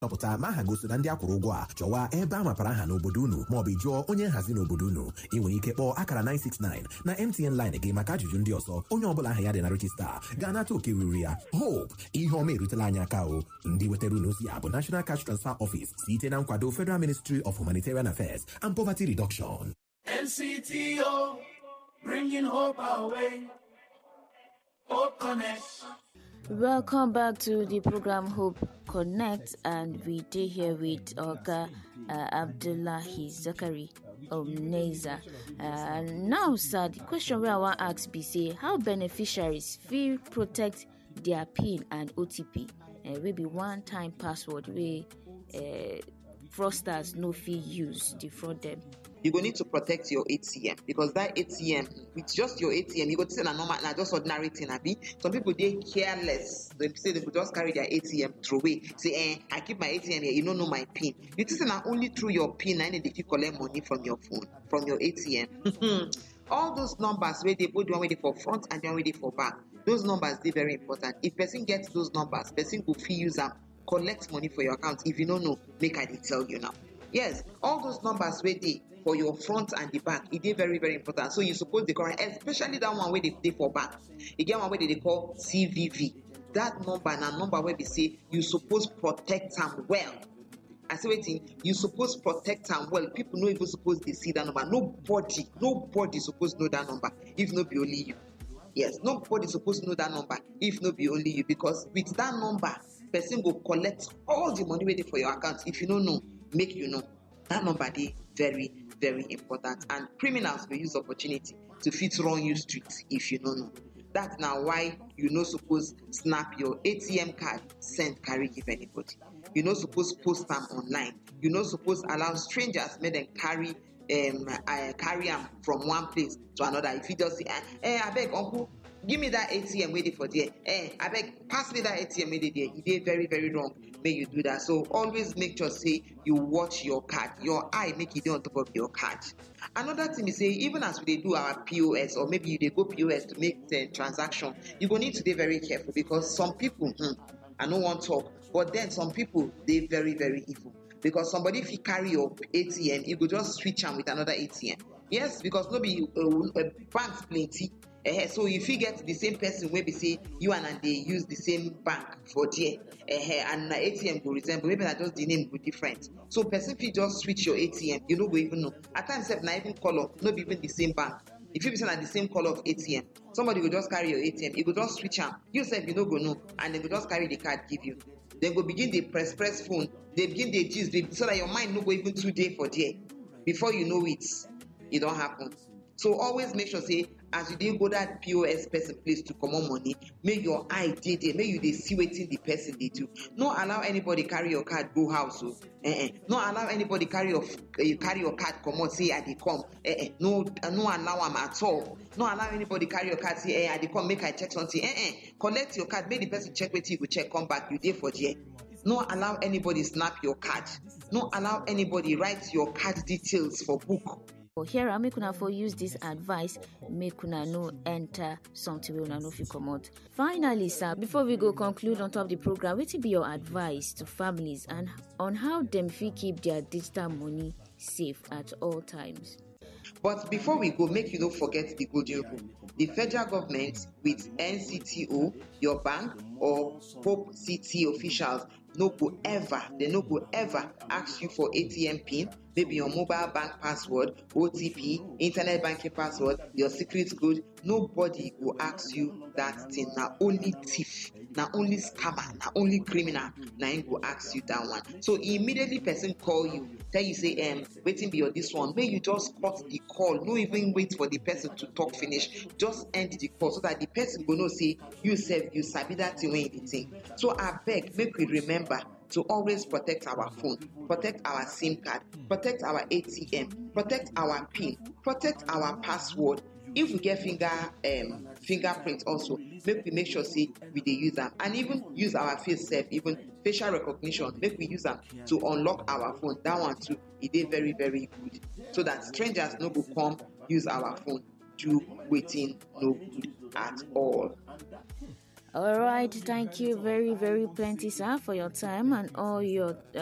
Chọpụta ma aha gosi na ndị akwụrụ ụgwọ a chọwa ebe a mapara aha n'obodo unu maọbụ jụọ onye nhazi n'obodo unu. Ị nwere ike kpọọ akara 969 na MTN line gị maka ajụjụ ndị ọzọ. Onye ọbụla aha ya dị na regista ga-anata oke ruru ya. Hope ihe ọma erutela anyị aka o. Ndị wetara unu ozi a bụ National Cash Transfer Office site na nkwado Federal Ministry of Humanitarian Affairs and Poverty Reduction. NCTO, bringing hope our way. Hope Connect. Welcome back to the program Hope Connect, and we did here with Oga Abdullahi Zakari Omneza. Now, sir, the question where I want to ask be say how beneficiaries feel protect their PIN and OTP. Will be one-time password where fraudsters no fee use defraud them. You go need to protect your ATM because that ATM, with just your ATM, you go to say na normal, na just ordinary thing. Abi some people they careless. They say they could just carry their ATM throw away. Say, I keep my ATM here. You don't know my PIN. You think na only through your PIN, and if you collect money from your phone, from your ATM. All those numbers where they put one way for front and one way for back. Those numbers they very important. If person gets those numbers, person go fee use them, collect money for your account. If you don't know, make I tell you now. Yes, all those numbers where they for your front and the back, it is very, very important. So you suppose the correct, especially that one where they for back. Again, one where they call CVV. That number and a number where we say you suppose protect them well. I say waiting, you suppose protect them well. People no even suppose they see that number. Nobody suppose know that number if not be only you. Yes, nobody supposed to know that number if not be only you, because with that number, person will collect all the money ready for your account. If you don't know, make you know. That number is very, very important, and criminals will use opportunity to fit run you streets if you don't know. That's now why you no suppose snap your ATM card, send, carry, give anybody. You no suppose post them online. You no suppose allow strangers make them carry them from one place to another. If you just say, I beg uncle, give me that ATM waiting for there. I beg, pass me that ATM waiting there. You did very, very wrong. May you do that. So always make sure say you watch your card. Your eye make it on top of your card. Another thing is say, even as we do our POS, or maybe they go POS to make the transaction, you go need to be very careful, because some people, I don't want to talk, but then some people, they very, very evil. Because somebody, if you carry your ATM, you could just switch them with another ATM. Yes, because nobody banks plenty. So if you get the same person where we say you and they use the same bank for there, and the ATM will resemble, maybe not just the name will be different. So person if you just switch your ATM, you know we even know. At times not even color, not even the same bank. If you be saying the same color of ATM, somebody will just carry your ATM, you will just switch them. You said you don't go know, and they will just carry the card give you. Then go begin the press phone. They begin the gist so that your mind no go even 2 days for there. Before you know it don't happen. So always make sure say as you did go that POS person place to come on money, make your eye dey there, make you they see waiting the person they do. No allow anybody carry your card go house. No allow anybody carry your card come out say I dey come. No allow them at all. No allow anybody carry your card say I dey come make I check something. Collect your card, make the person check waiting, you go check, come back, you there for there. No allow anybody snap your card. No allow anybody write your card details for book. Here I make una for use this advice, make una no enter something we una no fit come out. Finally, sir, before we go conclude on top of the program, what will be your advice to families and on how them fit keep their digital money safe at all times? But before we go, make you don't forget the golden rule. The federal government with NCTO, your bank, or Hope City officials no go ever ask you for ATM PIN, maybe your mobile bank password, OTP, internet banking password, your secret code. Nobody will ask you that thing. Now only thief, now only scammer, now only criminal, now him go ask you that one. So immediately person call you, tell you say, waiting be on this one. May you just cut the call, no even wait for the person to talk finish. Just end the call so that the person will know say you sabi that thing when you think. So I beg, make we remember to always protect our phone, protect our SIM card, protect our ATM, protect our PIN, protect our password. If we get fingerprint also, make sure say we dey use them, and even use our face self, even facial recognition, make we use them to unlock our phone. That one too, it is very, very good, so that strangers no go come use our phone do waiting no good at all. All right, thank you very, very plenty, sir, for your time and all your